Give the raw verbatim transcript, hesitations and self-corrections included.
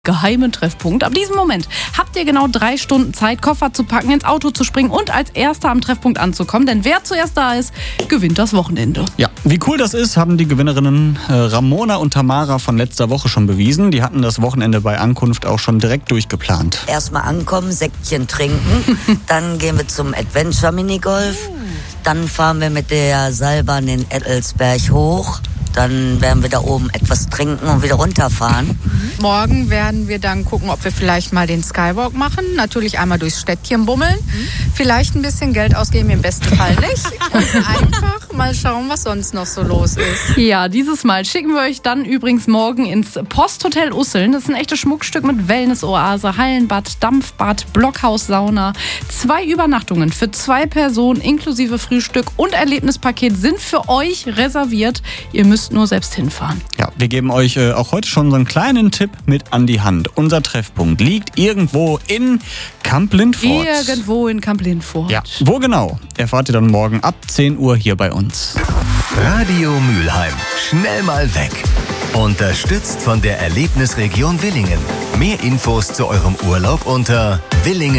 geheimen Treffpunkt. Ab diesem Moment habt ihr genau drei Stunden Zeit, Koffer zu packen, ins Auto zu springen und als Erster am Treffpunkt anzukommen. Denn wer zuerst da ist, gewinnt das Wochenende. Ja, wie cool das ist, haben die Gewinnerinnen äh, Ramona und Tamara von letzter Woche schon bewiesen. Die hatten das Wochenende bei Ankunft auch schon direkt durchgeplant. Erstmal ankommen, Säckchen trinken, dann gehen wir zum Adventure Minigolf, dann fahren wir mit der Seilbahn den Ettelsberg hoch. Dann werden wir da oben etwas trinken und wieder runterfahren. Morgen werden wir dann gucken, ob wir vielleicht mal den Skywalk machen. Natürlich einmal durchs Städtchen bummeln. Mhm. Vielleicht ein bisschen Geld ausgeben, im besten Fall nicht. Und einfach mal schauen, was sonst noch so los ist. Ja, dieses Mal schicken wir euch dann übrigens morgen ins Posthotel Usseln. Das ist ein echtes Schmuckstück mit Wellness-Oase, Hallenbad, Dampfbad, Blockhaus-Sauna. Zwei Übernachtungen für zwei Personen inklusive Frühstück und Erlebnispaket sind für euch reserviert. Ihr müsst nur selbst hinfahren. Ja, wir geben euch äh, auch heute schon so einen kleinen Tipp mit an die Hand. Unser Treffpunkt liegt irgendwo in Kamp-Lindfort. Irgendwo in Kamp-Lindfort. Ja, wo genau? Erfahrt ihr dann morgen ab zehn Uhr hier bei uns. Radio Mülheim. Schnell mal weg. Unterstützt von der Erlebnisregion Willingen. Mehr Infos zu eurem Urlaub unter willingen